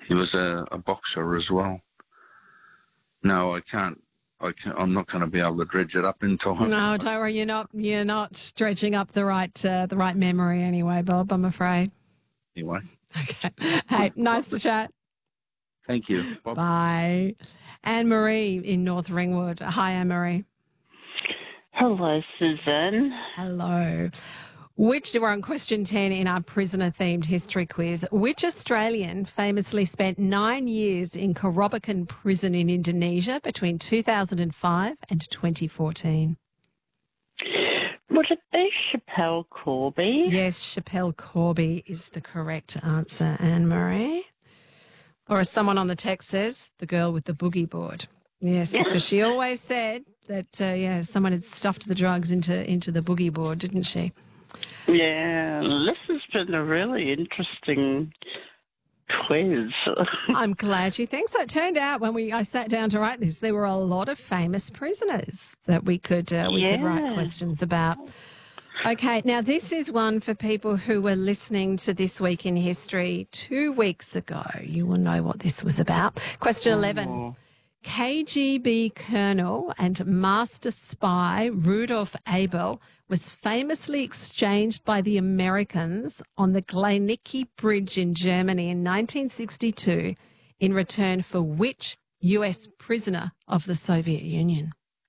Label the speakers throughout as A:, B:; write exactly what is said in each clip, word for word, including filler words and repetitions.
A: He was a, a boxer as well. No, I can't. I can't, I'm not going to be able to dredge it up in time.
B: No, don't worry. You're not. You're not dredging up the right uh, the right memory anyway, Bob. I'm afraid.
A: Anyway.
B: Okay. Hey, nice to chat.
A: Thank you. Bob.
B: Bye. Anne Marie in North Ringwood. Hi, Anne Marie.
C: Hello, Suzanne.
B: Hello. Which, we're on question ten in our prisoner-themed history quiz. Which Australian famously spent nine years in Kerobokan prison in Indonesia between two thousand five and twenty fourteen?
C: Would it be Chappelle Corby?
B: Yes, Chappelle Corby is the correct answer, Anne-Marie. Or as someone on the text says, the girl with the boogie board. Yes, because she always said that, uh, yeah, someone had stuffed the drugs into, into the boogie board, didn't she?
C: Yeah, this has been a really interesting quiz.
B: I'm glad you think so. It turned out when we I sat down to write this, there were a lot of famous prisoners that we could uh, we
C: yeah.
B: could write questions about. Okay, now this is one for people who were listening to This Week in History two weeks ago. You will know what this was about. Question eleven.
C: Oh.
B: K G B colonel and master spy Rudolf Abel was famously exchanged by the Americans on the Glienicke Bridge in Germany in nineteen sixty-two in return for which U S prisoner of the Soviet Union?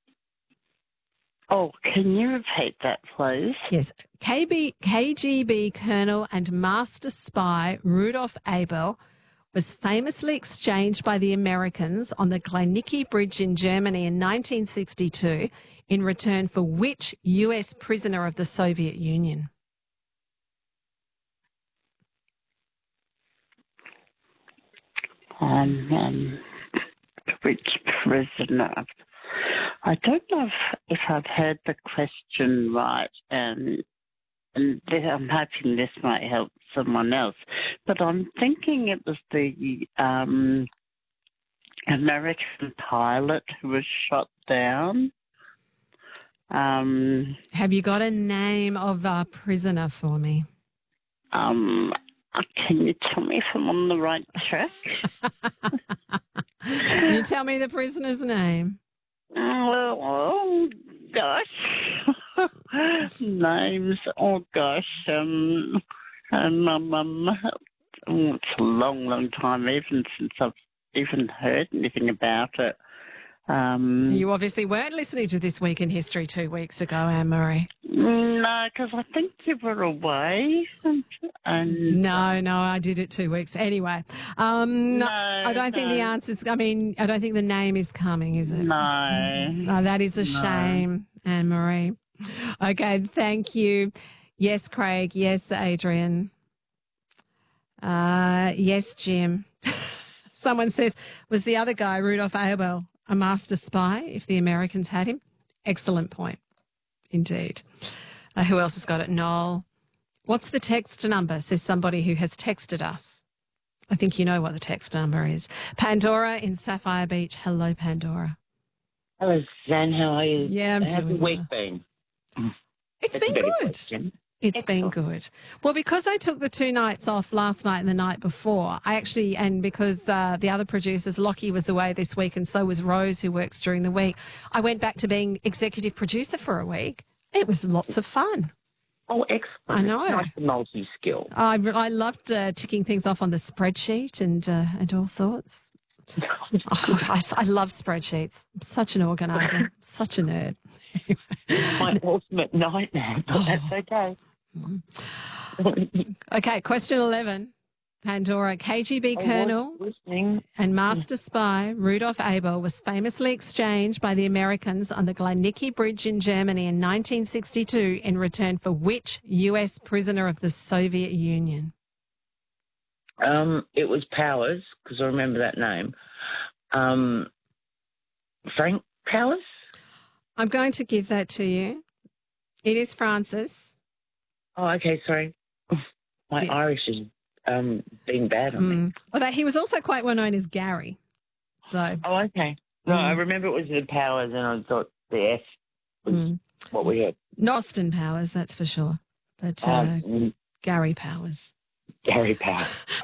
C: Oh, can you repeat that, please?
B: Yes. K B, K G B colonel and master spy Rudolf Abel was famously exchanged by the Americans on the Glienicke Bridge in Germany in nineteen sixty-two in return for which U S prisoner of the Soviet Union?
C: Um, um, which prisoner? I don't know if, if I've heard the question right, and, and I'm hoping this might help someone else, but I'm thinking it was the um, American pilot who was shot down. Um,
B: Have you got a name of a prisoner for me?
C: um, can you tell me if I'm on the right track?
B: Can you tell me the prisoner's name?
C: Oh, oh gosh. Names. Oh, gosh. Um, um, um, um, oh, it's a long, long time, even since I've even heard anything about it. Um,
B: You obviously weren't listening to This Week in History two weeks ago, Anne-Marie.
C: no, because I think you were away. And
B: No, no, I did it two weeks. Anyway, um,
C: No,
B: I don't think the
C: no.
B: answer's, I mean, I don't think the name is coming, is it?
C: No.
B: Oh, that is a
C: No.
B: shame, Anne-Marie. Okay, thank you. Yes, Craig. Yes, Adrian. Uh, yes, Jim. Someone says, was the other guy, Rudolf Abel, a master spy if the Americans had him? Excellent point. Indeed. Uh, who else has got it? Noel. What's the text number, says somebody who has texted us. I think you know what the text number is. Pandora in Sapphire Beach. Hello, Pandora.
D: Hello, Suzanne. How are you?
B: Yeah, I'm
D: How's the
B: doing
D: week
B: well.
D: been?
B: It's
D: That's a
B: been
D: better
B: good.
D: question.
B: It's
D: Excellent.
B: been good. Well, because I took the two nights off last night and the night before, I actually, and because uh, the other producers, Lockie was away this week and so was Rose, who works during the week, I went back to being executive producer for a week. It was lots of fun.
D: Oh, excellent.
B: I know.
D: It's nice to multi-skill.
B: I, I loved uh, ticking things off on the spreadsheet and uh, and all sorts. Oh, I, I love spreadsheets. I'm such an organizer, such a nerd.
D: My ultimate nightmare, but that's okay.
B: Okay, question eleven. Pandora, K G B
D: I was
B: colonel
D: listening.
B: and master spy Rudolf Abel was famously exchanged by the Americans on the Glienicke Bridge in Germany in nineteen sixty-two in return for which U S prisoner of the Soviet Union?
D: Um, it was Powers, because I remember that name. Um, Frank Powers?
B: I'm going to give that to you. It is Francis.
D: Oh, okay, sorry. My
B: Yeah.
D: Irish is um, being bad on me.
B: Mm. Although he was also quite well known as Gary. So,
D: Oh, okay. No,
B: Mm.
D: I remember it was the Powers, and I thought the S was
B: mm.
D: what we had.
B: not Austin Powers, that's for sure. But uh,
D: Um,
B: Gary Powers.
D: Gary Powers.